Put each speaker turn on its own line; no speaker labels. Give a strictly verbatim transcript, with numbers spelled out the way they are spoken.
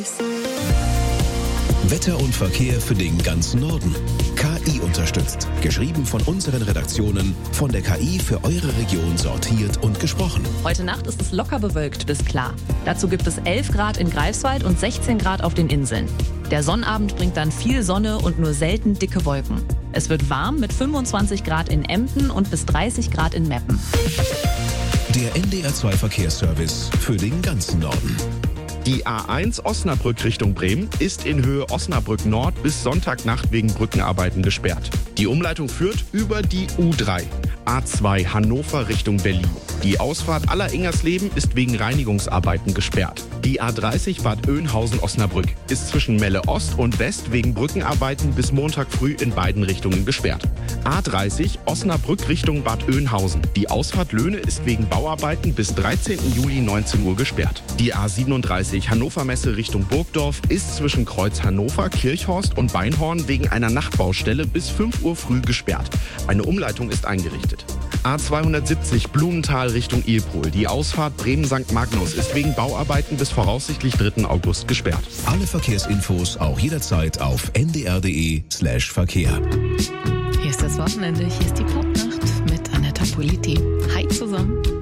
Wetter und Verkehr für den ganzen Norden. K I unterstützt. Geschrieben von unseren Redaktionen, von der K I für eure Region sortiert und gesprochen.
Heute Nacht ist es locker bewölkt bis klar. Dazu gibt es elf Grad in Greifswald und sechzehn Grad auf den Inseln. Der Sonnabend bringt dann viel Sonne und nur selten dicke Wolken. Es wird warm mit fünfundzwanzig Grad in Emden und bis dreißig Grad in Meppen.
Der N D R zwei Verkehrsservice für den ganzen Norden.
Die A eins Osnabrück Richtung Bremen ist in Höhe Osnabrück Nord bis Sonntagnacht wegen Brückenarbeiten gesperrt. Die Umleitung führt über die U drei. A zwei Hannover Richtung Berlin. Die Ausfahrt Aller-Ingersleben ist wegen Reinigungsarbeiten gesperrt. Die A dreißig Bad Oeynhausen-Osnabrück ist zwischen Melle Ost und West wegen Brückenarbeiten bis Montag früh in beiden Richtungen gesperrt. A dreißig Osnabrück Richtung Bad Oeynhausen. Die Ausfahrt Löhne ist wegen Bauarbeiten bis dreizehnten Juli neunzehn Uhr gesperrt. Die A siebenunddreißig Hannover Messe Richtung Burgdorf ist zwischen Kreuz Hannover, Kirchhorst und Beinhorn wegen einer Nachtbaustelle bis fünf Uhr früh gesperrt. Eine Umleitung ist eingerichtet. A zweihundertsiebzig Blumenthal Richtung Ilpol. Die Ausfahrt Bremen-Sankt Magnus ist wegen Bauarbeiten bis voraussichtlich dritten August gesperrt.
Alle Verkehrsinfos auch jederzeit auf n d r punkt d e slash Verkehr.
Hier ist das Wochenende, hier ist die Popnacht mit Anetta Politi. Hi zusammen.